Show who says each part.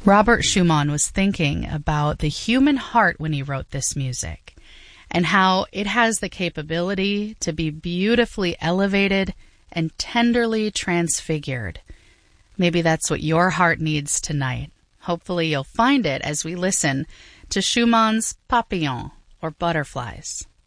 Speaker 1: Robert Schumann was thinking about the human heart when he wrote this music and how it has the capability to be beautifully elevated and tenderly transfigured. Maybe that's what your heart needs tonight. Hopefully you'll find it as we listen to Schumann's Papillons, or Butterflies.